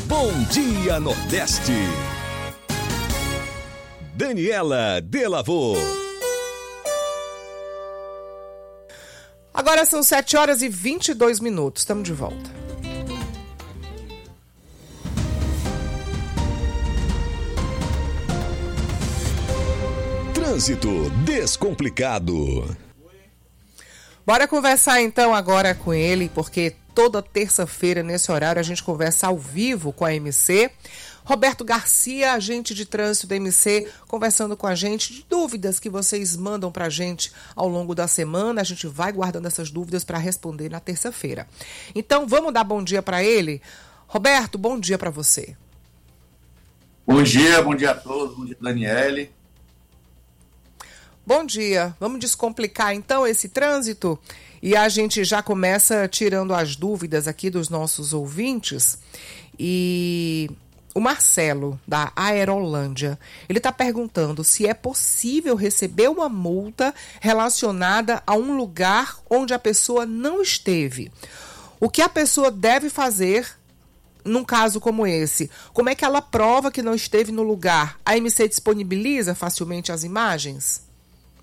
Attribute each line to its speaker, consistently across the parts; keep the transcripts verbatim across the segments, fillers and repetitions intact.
Speaker 1: Bom Dia Nordeste. Daniela Delavô.
Speaker 2: Agora são sete horas e vinte e dois minutos. Estamos de volta.
Speaker 1: Trânsito Descomplicado.
Speaker 2: Bora conversar então agora com ele, porque toda terça-feira, nesse horário, a gente conversa ao vivo com a M C. Roberto Garcia, agente de trânsito da M C, conversando com a gente de dúvidas que vocês mandam para a gente ao longo da semana. A gente vai guardando essas dúvidas para responder na terça-feira. Então, vamos dar bom dia para ele? Roberto, bom dia para você.
Speaker 3: Bom dia, bom dia a todos, bom dia, Daniele.
Speaker 2: Bom dia. Vamos descomplicar então esse trânsito? E a gente já começa tirando as dúvidas aqui dos nossos ouvintes. E o Marcelo, da Aerolândia, ele está perguntando se é possível receber uma multa relacionada a um lugar onde a pessoa não esteve. O que a pessoa deve fazer num caso como esse? Como é que ela prova que não esteve no lugar? A M C disponibiliza facilmente as imagens?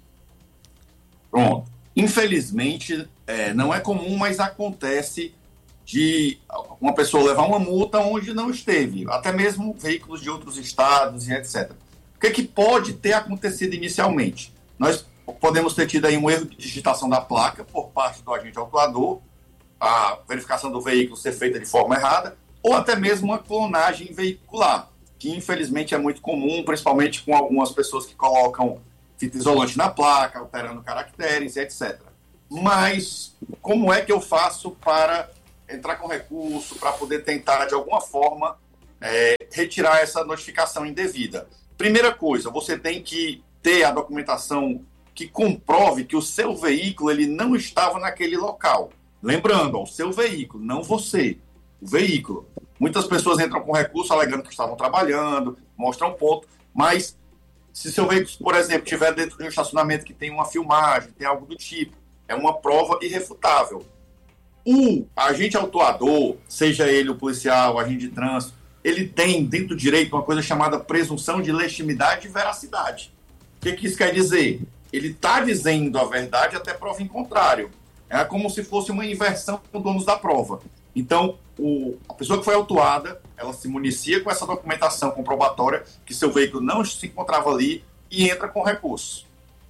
Speaker 3: Pronto. Infelizmente, é, não é comum, mas acontece de uma pessoa levar uma multa onde não esteve, até mesmo veículos de outros estados e etcétera. O que, que pode ter acontecido inicialmente? Nós podemos ter tido aí um erro de digitação da placa por parte do agente autuador, a verificação do veículo ser feita de forma errada, ou até mesmo uma clonagem veicular, que infelizmente é muito comum, principalmente com algumas pessoas que colocam fita isolante na placa, alterando caracteres e etcétera. Mas como é que eu faço para entrar com recurso, para poder tentar, de alguma forma, é, retirar essa notificação indevida? Primeira coisa, você tem que ter a documentação que comprove que o seu veículo ele não estava naquele local. Lembrando, ó, o seu veículo, não você, o veículo. Muitas pessoas entram com recurso alegando que estavam trabalhando, mostram ponto, mas se seu veículo, por exemplo, estiver dentro de um estacionamento que tem uma filmagem, tem algo do tipo, é uma prova irrefutável. O agente autuador, seja ele o policial, o agente de trânsito, ele tem dentro do direito uma coisa chamada presunção de legitimidade e veracidade. O que, que isso quer dizer? Ele está dizendo a verdade até prova em contrário. É como se fosse uma inversão com donos da prova. Então, o, a pessoa que foi autuada, ela se municia com essa documentação comprobatória que seu veículo não se encontrava ali e entra com recurso.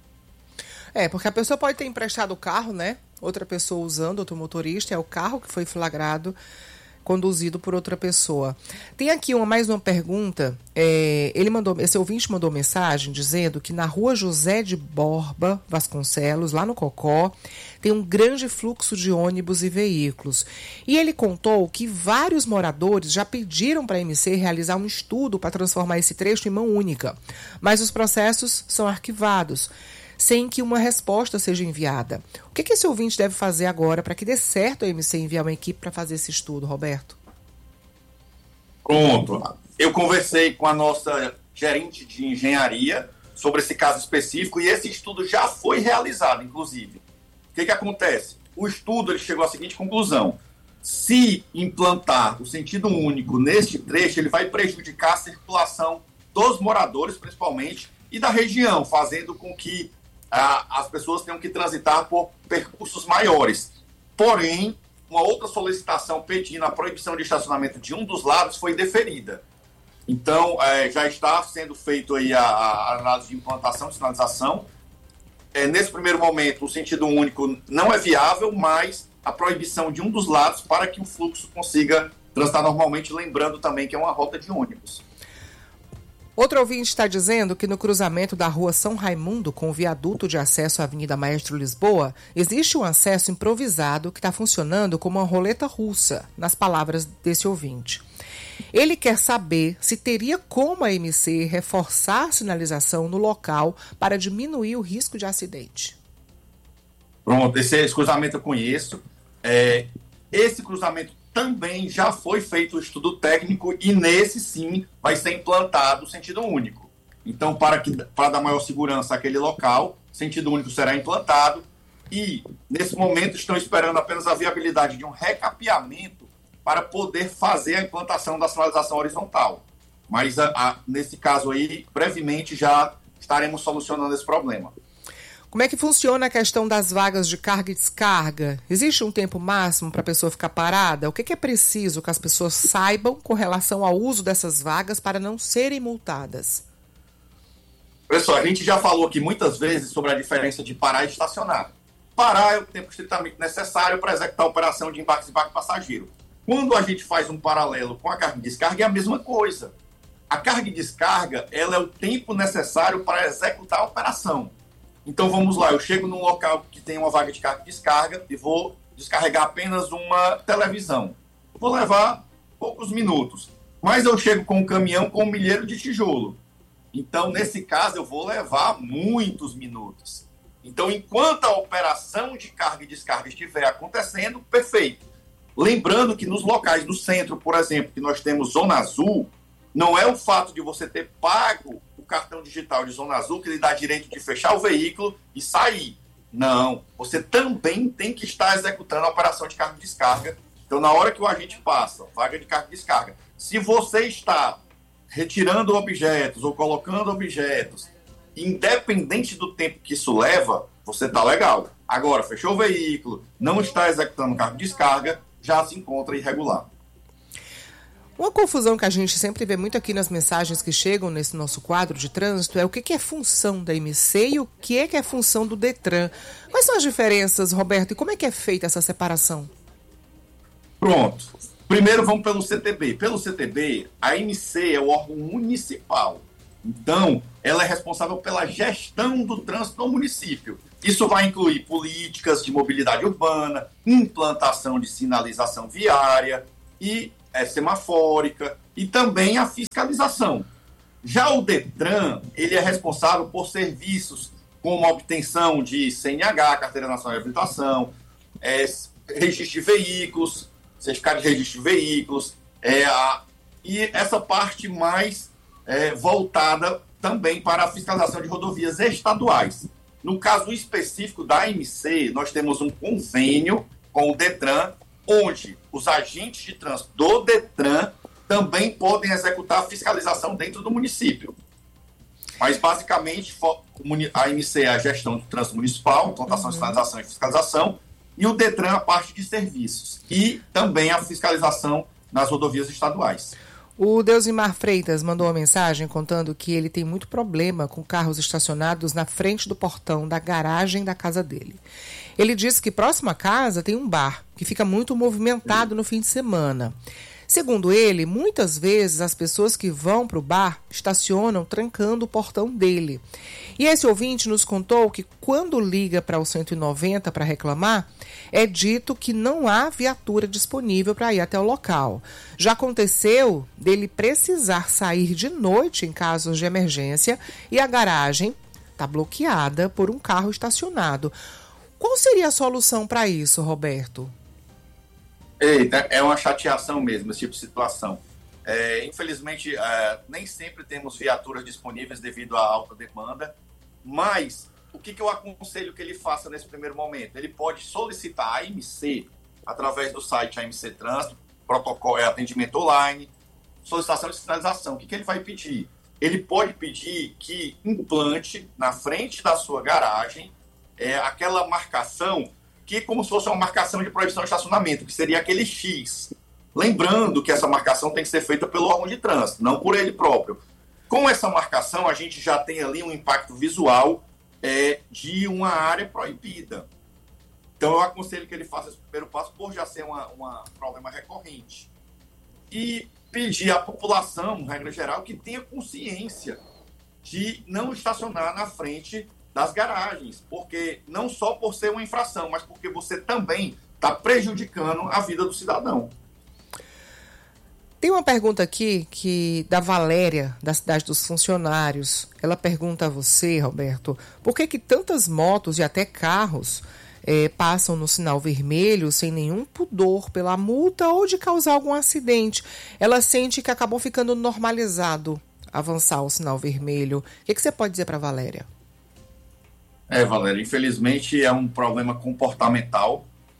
Speaker 2: É, porque a pessoa pode ter emprestado o carro, né? Outra pessoa usando, outro motorista, é o carro que foi flagrado, conduzido por outra pessoa. Tem aqui uma, mais uma pergunta. É, ele mandou, esse ouvinte mandou mensagem dizendo que na rua José de Borba Vasconcelos, lá no Cocó, tem um grande fluxo de ônibus e veículos. E ele contou que vários moradores já pediram para a M C realizar um estudo para transformar esse trecho em mão única, mas os processos são arquivados, sem que uma resposta seja enviada. O que, que esse ouvinte deve fazer agora para que dê certo a M C enviar uma equipe para fazer esse estudo, Roberto?
Speaker 3: Pronto. Eu conversei com a nossa gerente de engenharia sobre esse caso específico e esse estudo já foi realizado, inclusive. O que, que acontece? O estudo ele chegou à seguinte conclusão. Se implantar o sentido único neste trecho, ele vai prejudicar a circulação dos moradores, principalmente, e da região, fazendo com que Ah, as pessoas tenham que transitar por percursos maiores. Porém, uma outra solicitação pedindo a proibição de estacionamento de um dos lados foi deferida. Então, é, já está sendo feito aí a, a análise de implantação, de sinalização. É, nesse primeiro momento, o sentido único não é viável, mas a proibição de um dos lados para que o fluxo consiga transitar normalmente, lembrando também que é uma rota de ônibus.
Speaker 2: Outro ouvinte está dizendo que no cruzamento da rua São Raimundo com o viaduto de acesso à Avenida Maestro Lisboa, existe um acesso improvisado que está funcionando como uma roleta russa, nas palavras desse ouvinte. Ele quer saber se teria como a M C reforçar a sinalização no local para diminuir o risco de acidente.
Speaker 3: Pronto, esse, esse cruzamento eu conheço. É, esse cruzamento também já foi feito o estudo técnico e nesse sim vai ser implantado o sentido único. Então, para, que, para dar maior segurança àquele local, o sentido único será implantado e, nesse momento, estão esperando apenas a viabilidade de um recapeamento para poder fazer a implantação da sinalização horizontal. Mas, a, a, nesse caso aí, brevemente já estaremos solucionando esse problema.
Speaker 2: Como é que funciona a questão das vagas de carga e descarga? Existe um tempo máximo para a pessoa ficar parada? O que, que é preciso que as pessoas saibam com relação ao uso dessas vagas para não serem multadas?
Speaker 3: Pessoal, a gente já falou aqui muitas vezes sobre a diferença de parar e estacionar. Parar é o tempo estritamente necessário para executar a operação de embarque e desembarque passageiro. Quando a gente faz um paralelo com a carga e descarga, é a mesma coisa. A carga e descarga, ela é o tempo necessário para executar a operação. Então vamos lá, eu chego num local que tem uma vaga de carga e descarga e vou descarregar apenas uma televisão. Vou levar poucos minutos, mas eu chego com um caminhão com um milheiro de tijolo. Então, nesse caso, eu vou levar muitos minutos. Então, enquanto a operação de carga e descarga estiver acontecendo, perfeito. Lembrando que nos locais do centro, por exemplo, que nós temos zona azul, não é o fato de você ter pago o cartão digital de zona azul que lhe dá direito de fechar o veículo e sair. Não, você também tem que estar executando a operação de carga e descarga. Então, na hora que o agente passa, vaga de carga e descarga, se você está retirando objetos ou colocando objetos, independente do tempo que isso leva, você está legal. Agora, fechou o veículo, não está executando carga e descarga, já se encontra irregular.
Speaker 2: Uma confusão que a gente sempre vê muito aqui nas mensagens que chegam nesse nosso quadro de trânsito é o que é função da M C e o que é que é função do Detran. Quais são as diferenças, Roberto, e como é que é feita essa separação?
Speaker 3: Pronto. Primeiro vamos pelo C T B. Pelo C T B, a M C é o órgão municipal. Então, ela é responsável pela gestão do trânsito no município. Isso vai incluir políticas de mobilidade urbana, implantação de sinalização viária e é, semafórica e também a fiscalização. Já o Detran, ele é responsável por serviços como a obtenção de C N H, Carteira Nacional de Habilitação, é, registro de veículos, certificado de registro de veículos, é, a, e essa parte mais é, voltada também para a fiscalização de rodovias estaduais. No caso específico da M C, nós temos um convênio com o Detran, onde os agentes de trânsito do Detran também podem executar a fiscalização dentro do município. Mas, basicamente, a M C é a gestão do trânsito municipal, implantação, sinalização e fiscalização, e o Detran a parte de serviços. E também a fiscalização nas rodovias estaduais.
Speaker 2: O Deusimar Freitas mandou uma mensagem contando que ele tem muito problema com carros estacionados na frente do portão da garagem da casa dele. Ele disse que próximo à casa tem um bar, que fica muito movimentado no fim de semana. Segundo ele, muitas vezes as pessoas que vão para o bar estacionam trancando o portão dele. E esse ouvinte nos contou que quando liga para o cento e noventa para reclamar, é dito que não há viatura disponível para ir até o local. Já aconteceu dele precisar sair de noite em casos de emergência e a garagem está bloqueada por um carro estacionado. Qual seria a solução para isso, Roberto?
Speaker 3: Eita, é uma chateação mesmo esse tipo de situação. É, infelizmente, é, nem sempre temos viaturas disponíveis devido à alta demanda, mas o que, que eu aconselho que ele faça nesse primeiro momento? Ele pode solicitar a M C, através do site A M C Trânsito, protocolo, é atendimento online, solicitação de sinalização. O que, que ele vai pedir? Ele pode pedir que implante na frente da sua garagem é, aquela marcação que é como se fosse uma marcação de proibição de estacionamento, que seria aquele X. Lembrando que essa marcação tem que ser feita pelo órgão de trânsito, não por ele próprio. Com essa marcação, a gente já tem ali um impacto visual é, de uma área proibida. Então, eu aconselho que ele faça esse primeiro passo, por já ser uma, uma, um problema recorrente. E pedir à população, regra geral, que tenha consciência de não estacionar na frente das garagens, porque não só por ser uma infração, mas porque você também está prejudicando a vida do cidadão.
Speaker 2: Tem uma pergunta aqui que da Valéria, da Cidade dos Funcionários. Ela pergunta a você, Roberto, por que que tantas motos e até carros é, passam no sinal vermelho sem nenhum pudor pela multa ou de causar algum acidente? Ela sente que acabou ficando normalizado avançar o sinal vermelho. O que, que você pode dizer para a Valéria?
Speaker 3: É, Valéria, infelizmente é um problema comportamental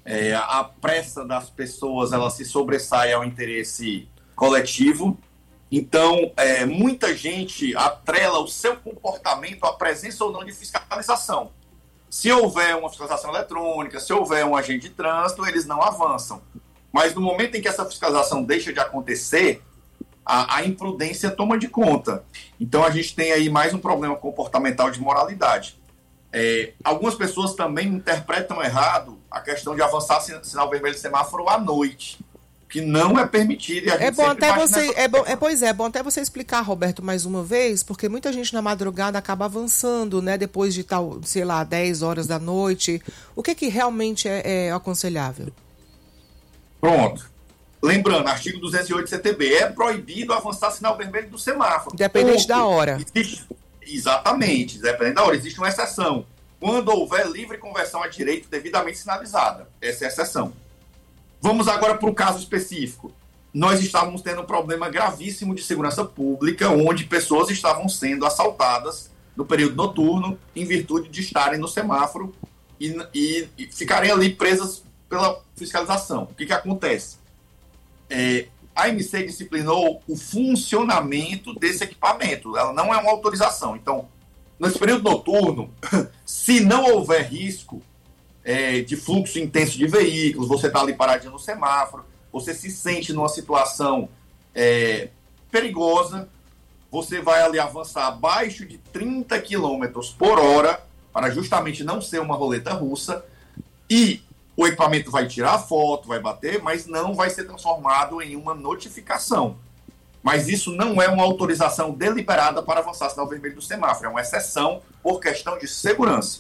Speaker 3: é, a pressa das pessoas ela se sobressai ao interesse coletivo. Então, é, muita gente atrela o seu comportamento à presença ou não de fiscalização. Se houver uma fiscalização eletrônica, se houver um agente de trânsito, eles não avançam. Mas no momento em que essa fiscalização deixa de acontecer, a, a imprudência toma de conta. Então, a gente tem aí mais um problema comportamental de moralidade. É, algumas pessoas também interpretam errado a questão de avançar sinal vermelho de semáforo à noite, que não é permitido. E a gente
Speaker 2: é bom até você,
Speaker 3: nessa...
Speaker 2: é bom, é, pois é, é bom até você explicar, Roberto, mais uma vez, porque muita gente na madrugada acaba avançando, né, depois de tal, sei lá, dez horas da noite. O que que realmente é, é aconselhável?
Speaker 3: Pronto. Lembrando, artigo duzentos e oito C T B, é proibido avançar sinal vermelho do semáforo.
Speaker 2: Independente da hora.
Speaker 3: Existe, exatamente, independente da hora. Existe uma exceção. Quando houver livre conversão a direito devidamente sinalizada. Essa é a exceção. Vamos agora para um caso específico. Nós estávamos tendo um problema gravíssimo de segurança pública, onde pessoas estavam sendo assaltadas no período noturno, em virtude de estarem no semáforo e, e, e ficarem ali presas pela fiscalização. O que, que acontece? É, a M C disciplinou o funcionamento desse equipamento. Ela não é uma autorização. Então, nesse período noturno, se não houver risco é, de fluxo intenso de veículos, você está ali paradinho no semáforo, você se sente numa situação é, perigosa, você vai ali avançar abaixo de trinta quilômetros por hora, para justamente não ser uma roleta russa, e o equipamento vai tirar a foto, vai bater, mas não vai ser transformado em uma notificação. Mas isso não é uma autorização deliberada para avançar sinal vermelho do semáforo, é uma exceção por questão de segurança.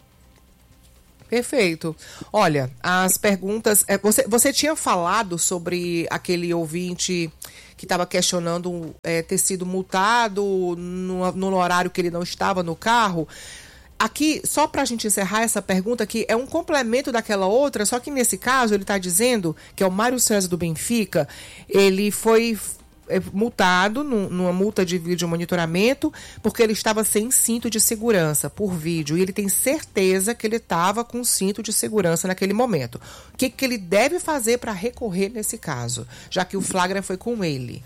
Speaker 2: Perfeito. Olha, as perguntas... É, você, você tinha falado sobre aquele ouvinte que estava questionando é, ter sido multado no, no horário que ele não estava no carro. Aqui, só para a gente encerrar essa pergunta, que é um complemento daquela outra, só que nesse caso ele está dizendo que é o Mário César do Benfica, ele foi multado numa multa de vídeo monitoramento porque ele estava sem cinto de segurança por vídeo e ele tem certeza que ele estava com cinto de segurança naquele momento. O que, que ele deve fazer para recorrer nesse caso, já que o flagra foi com ele?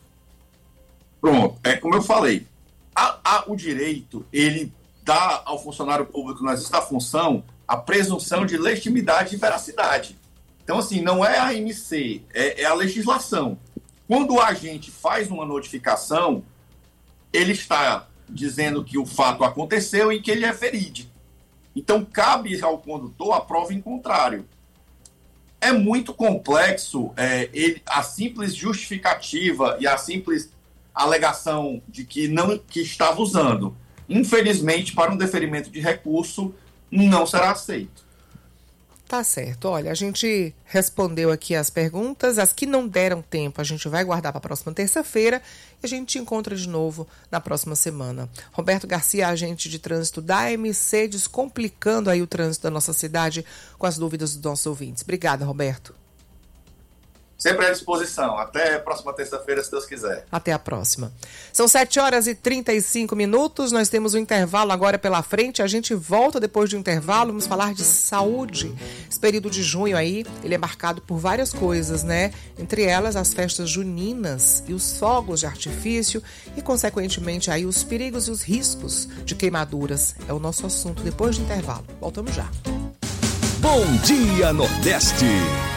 Speaker 3: Pronto, é como eu falei, a, a, o direito, ele dá ao funcionário público nessa função a presunção de legitimidade e veracidade. Então, assim, não é a M C, é, é a legislação. Quando o agente faz uma notificação, ele está dizendo que o fato aconteceu e que ele é verídico. Então, cabe ao condutor a prova em contrário. É muito complexo é, ele, a simples justificativa e a simples alegação de que não que estava usando. Infelizmente, para um deferimento de recurso, não será aceito.
Speaker 2: Tá certo. Olha, a gente respondeu aqui as perguntas. As que não deram tempo, a gente vai guardar para a próxima terça-feira e a gente te encontra de novo na próxima semana. Roberto Garcia, agente de trânsito da M C, descomplicando aí o trânsito da nossa cidade com as dúvidas dos nossos ouvintes. Obrigada, Roberto.
Speaker 3: Sempre à disposição. Até a próxima terça-feira, se Deus quiser.
Speaker 2: Até a próxima. São sete horas e trinta e cinco minutos. Nós temos um intervalo agora pela frente. A gente volta depois do intervalo. Vamos falar de saúde. Esse período de junho aí, ele é marcado por várias coisas, né? Entre elas, as festas juninas e os fogos de artifício e, consequentemente, aí os perigos e os riscos de queimaduras. É o nosso assunto depois do intervalo. Voltamos já.
Speaker 1: Bom Dia Nordeste.